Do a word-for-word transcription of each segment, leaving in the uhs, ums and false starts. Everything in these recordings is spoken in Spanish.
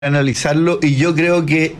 analizarlo, y yo creo que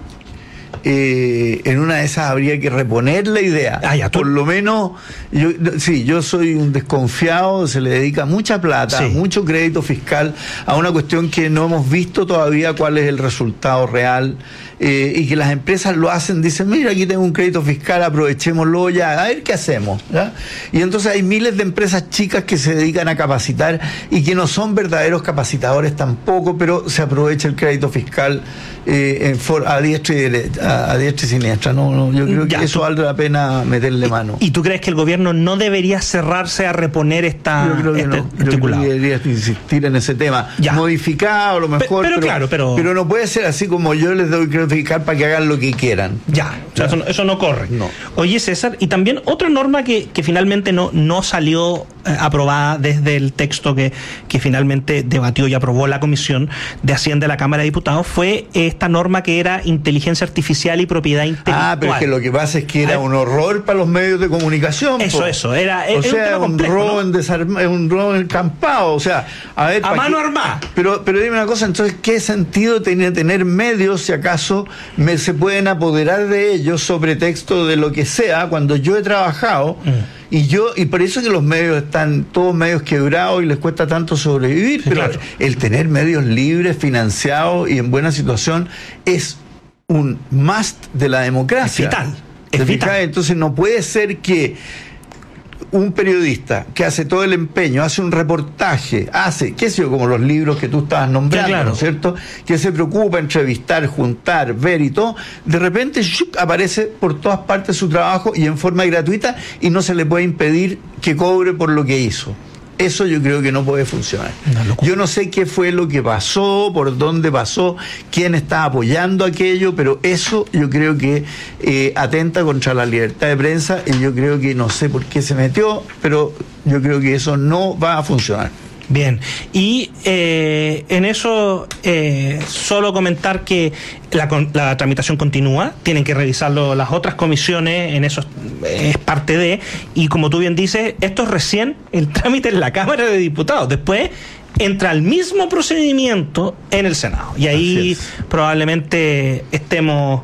eh, en una de esas habría que reponer la idea. Ah, ya, tú... Por lo menos, yo, sí, yo soy un desconfiado, se le dedica mucha plata, sí. mucho crédito fiscal a una cuestión que no hemos visto todavía cuál es el resultado real, eh, y que las empresas lo hacen, dicen, mira, aquí tengo un crédito fiscal, aprovechémoslo ya, a ver qué hacemos, ¿ya? Y entonces hay miles de empresas chicas que se dedican a capacitar y que no son verdaderos capacitadores tampoco, pero se aprovecha el crédito fiscal eh, en for, a diestra y derecha, a, a diestra y siniestra. No, no, yo creo que ya, eso tú... vale la pena meterle mano. ¿Y tú crees que el gobierno no debería cerrarse a reponer esta Yo creo que este, no. Yo creo que debería insistir en ese tema. Ya. Modificado a lo mejor, pero, pero, pero, claro, pero... pero no puede ser así como yo les doy crédito fiscal para que hagan lo que quieran. Ya, o sea, eso, eso no corre. No. Oye, César, y también otra norma que, que finalmente no, no salió eh, aprobada desde el texto que, que finalmente debatió y aprobó la Comisión de Hacienda de la Cámara de Diputados fue esta norma que era inteligencia artificial y propiedad intelectual. Ah, pero es que lo que pasa es que era un horror para los medios de comunicación. Eso, po. eso, era, o era sea, un, un robo en desarma, un robo en campado, o sea, a ver, a mano armada. Pero, pero dime una cosa, entonces, ¿qué sentido tiene tener medios si acaso me se pueden apoderar de ellos sobre texto de lo que sea cuando yo he trabajado? Mm. Y yo, y por eso que los medios están todos medios quebrados y les cuesta tanto sobrevivir, sí, pero claro. El tener medios libres, financiados y en buena situación es un must de la democracia. Es vital. Es vital. Entonces no puede ser que un periodista que hace todo el empeño, hace un reportaje, hace, qué sé yo, como los libros que tú estabas nombrando, claro. ¿no es cierto? Que se preocupa entrevistar, juntar, ver y todo, de repente ¡shup! Aparece por todas partes su trabajo y en forma gratuita y no se le puede impedir que cobre por lo que hizo. Eso yo creo que no puede funcionar. Yo no sé qué fue lo que pasó, por dónde pasó, quién está apoyando aquello, pero eso yo creo que eh, atenta contra la libertad de prensa y yo creo que no sé por qué se metió, pero yo creo que eso no va a funcionar. Bien, y eh, en eso eh, solo comentar que la, la tramitación continúa, tienen que revisarlo las otras comisiones, en eso es parte de, y como tú bien dices, esto es recién el trámite en la Cámara de Diputados, después entra el mismo procedimiento en el Senado, y ahí probablemente estemos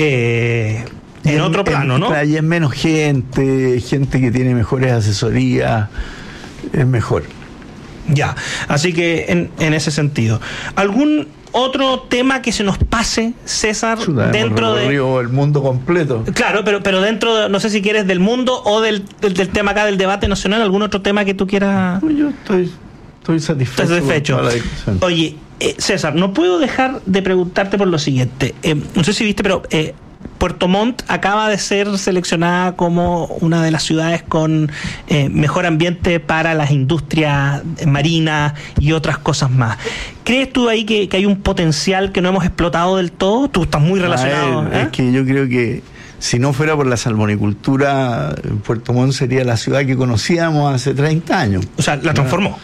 eh, en, en otro plano, en, ¿no? Ahí es menos gente, gente que tiene mejores asesorías, es mejor. Ya, así que en, en ese sentido. ¿Algún otro tema que se nos pase, César, Chuta, dentro de el mundo completo? Claro, pero pero dentro de, no sé si quieres del mundo o del, del, del tema acá del debate nacional, algún otro tema que tú quieras. No, yo estoy estoy satisfecho. ¿Estás satisfecho? Oye, eh, César, no puedo dejar de preguntarte por lo siguiente. Eh, no sé si viste, pero eh, Puerto Montt acaba de ser seleccionada como una de las ciudades con eh, mejor ambiente para las industrias marinas y otras cosas más. ¿Crees tú ahí que, que hay un potencial que no hemos explotado del todo? Tú estás muy relacionado. Ver, ¿eh? Es que yo creo que si no fuera por la salmonicultura, Puerto Montt sería la ciudad que conocíamos hace treinta años. O sea, la transformó.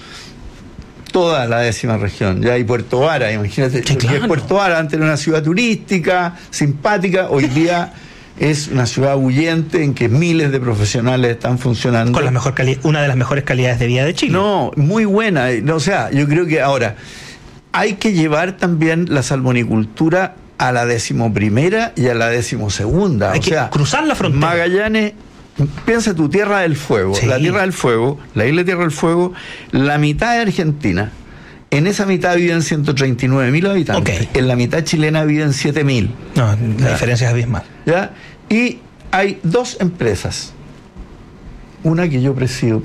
Toda la décima región, ya hay Puerto Vara, imagínate, sí, claro. Es Puerto Vara, antes era una ciudad turística, simpática, hoy día es una ciudad bullente en que miles de profesionales están funcionando. Con la mejor cali- una de las mejores calidades de vida de Chile. No, muy buena, o sea, yo creo que ahora hay que llevar también la salmonicultura a la decimoprimera y a la decimosegunda. Hay o que sea, cruzar la frontera. Magallanes. Piensa tu Tierra del Fuego, sí. La Tierra del Fuego, la isla Tierra del Fuego, la mitad de Argentina, en esa mitad viven ciento treinta y nueve mil habitantes, okay. En la mitad chilena viven siete mil. No, la ¿ya? diferencia es abismal. ¿Ya? Y hay dos empresas, una que yo presido,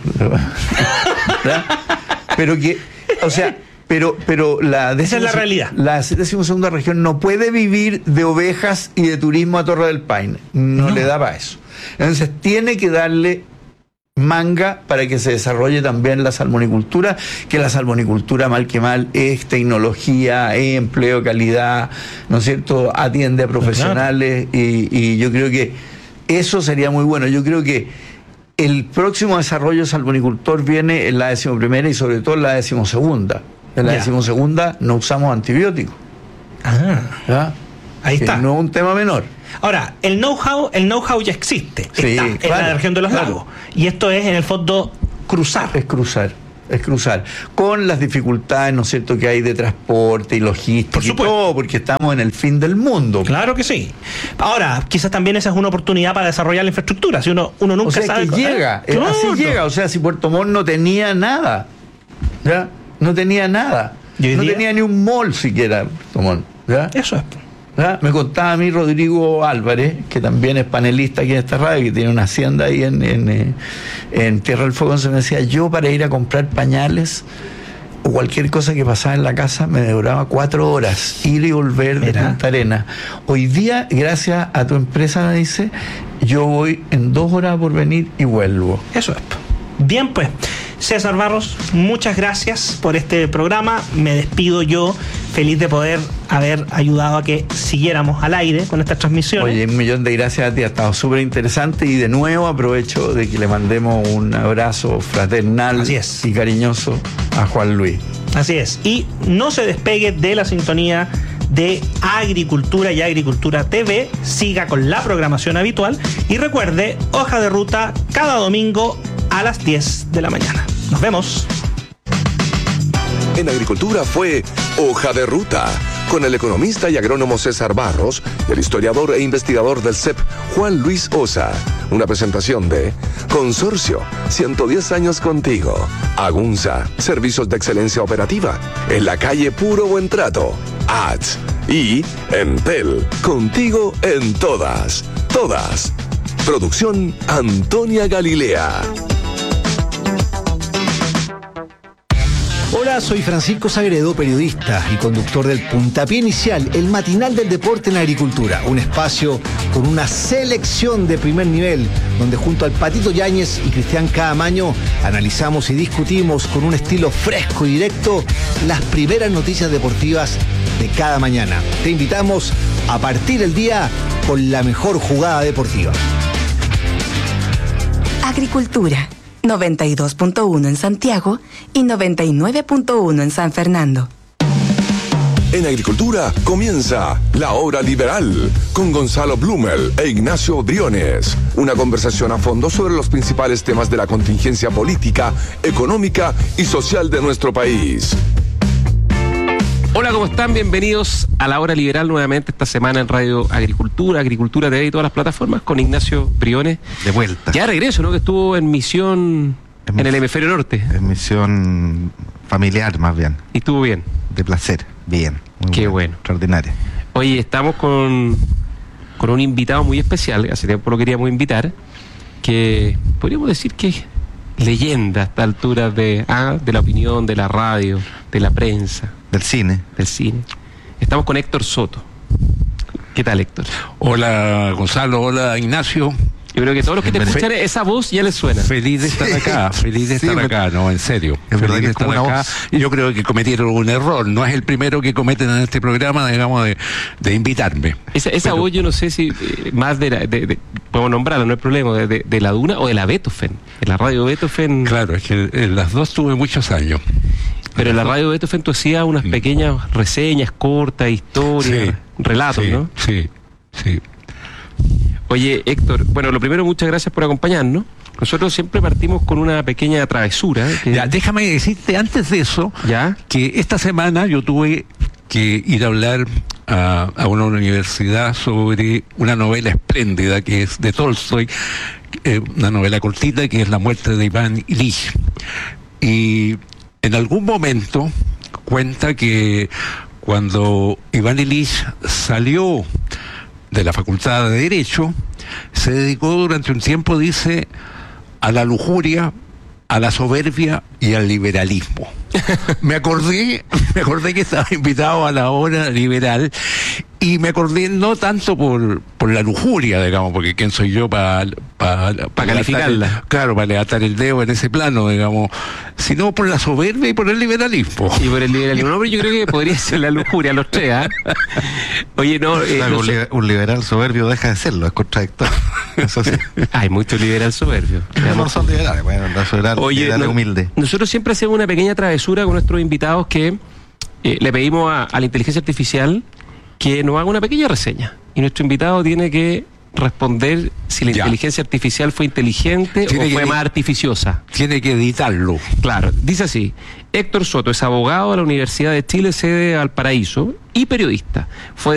¿ya? Pero que, o sea, pero, pero la esa es la realidad. La decimosegunda región no puede vivir de ovejas y de turismo a Torre del Paine, no, no. le da para eso. Entonces tiene que darle manga para que se desarrolle también la salmonicultura, que la salmonicultura mal que mal es tecnología, es empleo, calidad, ¿no es cierto? Atiende a profesionales y, y yo creo que eso sería muy bueno. Yo creo que el próximo desarrollo salmonicultor viene en la decimoprimera y sobre todo en la decimosegunda. En la ya. decimosegunda no usamos antibióticos. Ah, ¿ya? Ahí está. Que no es un tema menor. Ahora, el know-how, el know-how ya existe. Sí, está claro, en la región de los claro. lagos. Y esto es, en el fondo, cruzar. Es cruzar. es cruzar, con las dificultades, ¿no es cierto?, que hay de transporte y logística y todo, porque estamos en el fin del mundo. Claro que sí. Ahora, quizás también esa es una oportunidad para desarrollar la infraestructura, si uno, uno nunca o sea, sabe... que llega, ¿eh? así llega, o sea, si Puerto Montt no tenía nada, ¿ya? No tenía nada, no día? tenía ni un mall siquiera, Puerto Montt, ¿ya? Eso es. ¿Ya? Me contaba a mí Rodrigo Álvarez, que también es panelista aquí en esta radio, que tiene una hacienda ahí en, en, eh, en Tierra del Fuego, se me decía, yo para ir a comprar pañales o cualquier cosa que pasaba en la casa me demoraba cuatro horas, ir y volver de Punta Arenas. Hoy día, gracias a tu empresa, me dice, yo voy en dos horas por venir y vuelvo. Eso es. Bien, pues, César Barros, muchas gracias por este programa. Me despido yo, feliz de poder haber ayudado a que siguiéramos al aire con estas transmisiones. Oye, un millón de gracias a ti, ha estado súper interesante y de nuevo aprovecho de que le mandemos un abrazo fraternal Así es. y cariñoso a Juan Luis. Así es, y no se despegue de la sintonía de Agricultura y Agricultura T V, siga con la programación habitual y recuerde, Hoja de Ruta cada domingo a las diez de la mañana. Nos vemos. En Agricultura fue Hoja de Ruta, con el economista y agrónomo César Barros y el historiador e investigador del C E P, Juan Luis Osa. Una presentación de Consorcio, ciento diez años contigo. Agunza, servicios de excelencia operativa. En la calle Puro Buen Trato. A T S. Y Entel, contigo en todas. Todas. Producción Antonia Galilea. Hola, soy Francisco Sagredo, periodista y conductor del Puntapié Inicial, el matinal del deporte en agricultura. Un espacio con una selección de primer nivel, donde junto al Patito Yáñez y Cristian Caamaño analizamos y discutimos con un estilo fresco y directo las primeras noticias deportivas de cada mañana. Te invitamos a partir el día con la mejor jugada deportiva. Agricultura. noventa y dos punto uno en Santiago y noventa y nueve punto uno en San Fernando. En Agricultura comienza La Hora Liberal con Gonzalo Blumel e Ignacio Briones. Una conversación a fondo sobre los principales temas de la contingencia política, económica y social de nuestro país. Hola, ¿cómo están? Bienvenidos a La Hora Liberal nuevamente esta semana en Radio Agricultura, Agricultura T V y todas las plataformas con Ignacio Briones. De vuelta. Ya regreso, ¿no? Que estuvo en misión en, en el hemisferio norte. En misión familiar, más bien. Y estuvo bien. De placer, bien. Muy Qué bien, bueno. Extraordinario. Oye, estamos con, con un invitado muy especial, hace tiempo lo queríamos invitar, que podríamos decir que es leyenda a esta altura de, ah, de la opinión, de la radio, de la prensa. Del cine. Del cine. Estamos con Héctor Soto. ¿Qué tal, Héctor? Hola, Gonzalo. Hola, Ignacio. Yo creo que todos los que te escuchan, esa voz ya les suena. Feliz de estar acá, feliz de estar sí, acá, no, en serio. Es feliz verdad que de es como estar una acá. voz. Yo creo que cometieron un error. No es el primero que cometen en este programa, digamos, de, de invitarme. Esa, esa Pero, voz yo no sé si eh, más de, la, de, de podemos nombrarla, no hay problema, de, de, de la Duna o de la Beethoven. En la radio Beethoven. Claro, es que en las dos tuve muchos años. Pero en la radio Beethoven tú hacías unas pequeñas reseñas cortas, historias, sí, relatos, sí, ¿no? Sí, sí. Oye, Héctor, bueno, lo primero, muchas gracias por acompañarnos. Nosotros siempre partimos con una pequeña travesura. Que... Ya, déjame decirte antes de eso, ¿ya? Que esta semana yo tuve que ir a hablar a, a una universidad sobre una novela espléndida que es de Tolstoy, eh, una novela cortita que es La muerte de Iván Ilich. Y en algún momento cuenta que cuando Iván Ilich salió de la Facultad de Derecho, se dedicó durante un tiempo, dice, a la lujuria, a la soberbia y al liberalismo. Me acordé, me acordé que estaba invitado a La Hora Liberal y me acordé no tanto por, por la lujuria, digamos, porque quién soy yo para pa, pa, pa calificarla. El, claro, para levantar el dedo en ese plano, digamos, sino por la soberbia y por el liberalismo. Y por el liberalismo. No, pero yo creo que podría ser la lujuria, los tres, ¿eh? Oye, no... Eh, claro, no un, so... li- un liberal soberbio deja de serlo, es contradictorio. Eso sí. Hay mucho liberal soberbio. No son liberales, bueno, la liberal, Oye, liberal no, humilde. Nosotros siempre hacemos una pequeña travesura con nuestros invitados que eh, le pedimos a, a la inteligencia artificial que nos haga una pequeña reseña. Y nuestro invitado tiene que responder si la Ya. inteligencia artificial fue inteligente Tiene o que fue di- más artificiosa. Tiene que editarlo. Claro, dice así: Héctor Soto es abogado de la Universidad de Chile, sede de Valparaíso, y periodista. Fue